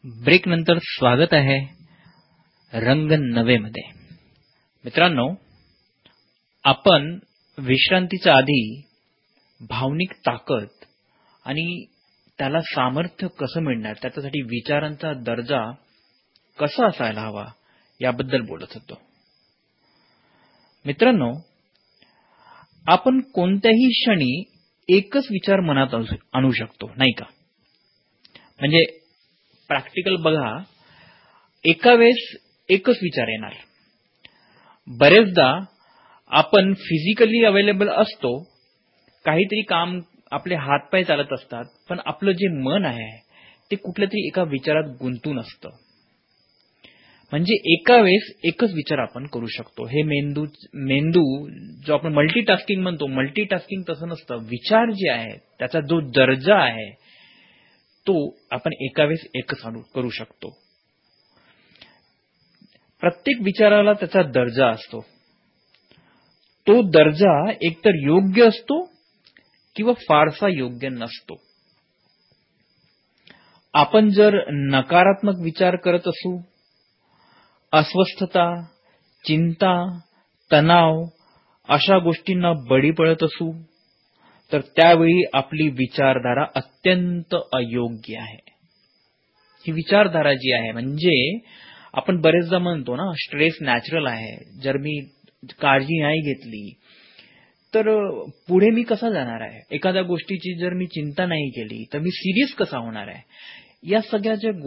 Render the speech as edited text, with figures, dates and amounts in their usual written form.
Break नंतर स्वागत आहे रंग नवे मध्ये. मित्रांनो, आपण विश्रांतीच्या आधी भावनिक ताकद आणि त्याला सामर्थ्य कसं मिळणार, त्याच्यासाठी विचारांचा दर्जा कसा असायला हवा याबद्दल बोलत होतो. मित्रांनो, आपण कोणत्याही क्षणी एकच विचार मनात आणू शकतो, नाही का? म्हणजे प्रॅक्टिकल बघा, एका वेळेस एकच विचार येणार. बरेचदा आपण फिजिकली अवेलेबल असतो, काहीतरी काम, आपले हातपाय चालत असतात, पण आपलं जे मन आहे ते कुठल्या तरी एका विचारात गुंतून असतं. म्हणजे एका वेळेस एकच विचार आपण करू शकतो. हे मेंदू जो आपण मल्टीटास्किंग म्हणतो, मल्टीटास्किंग तसं नसतं. विचार जे आहे त्याचा जो दर्जा आहे तो आपण एका वेळेस एकच करू शकतो. प्रत्येक विचाराला त्याचा दर्जा असतो. तो दर्जा एकतर योग्य असतो किंवा फारसा योग्य नसतो. आपण जर नकारात्मक विचार करत असू, अस्वस्थता, चिंता, तणाव अशा गोष्टींना बळी पडत असू, तर त्यावेळी आपली विचारधारा अत्यंत अयोग्य आहे. ही विचारधारा जी आहे, म्हणजे आपण बरेचदा म्हणतो ना, स्ट्रेस नॅचरल आहे. जर मी काळजी नाही घेतली तर पुढे मी कसा जाणार आहे? एखाद्या गोष्टीची जर मी चिंता नाही केली तर मी सिरियस कसा होणार आहे? या सगळ्या ज्या